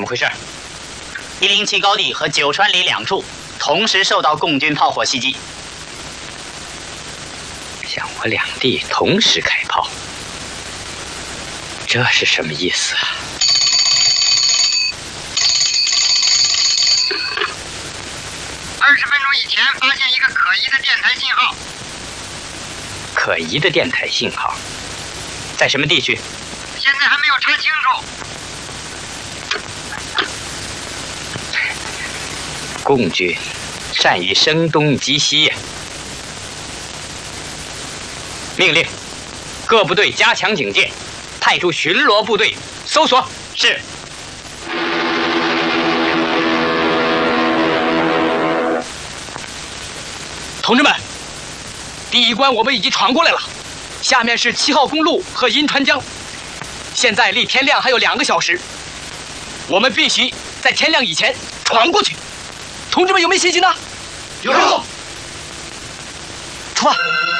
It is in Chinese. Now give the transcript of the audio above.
回事？107高地和九川里2处同时受到共军炮火袭击。向我两地同时开炮，这是什么意思啊 ？20分钟以前发现一个可疑的电台信号。 可疑的电台信号，在什么地区？ 现在还没有查清楚。 共军善于声东击西呀！命令各部队加强警戒，派出巡逻部队搜索。是。 同志们，第一关我们已经闯过来了，下面是7号公路和银川江。现在离天亮还有2个小时，我们必须在天亮以前闯过去。同志们有没有信心呢？ 有。 出发。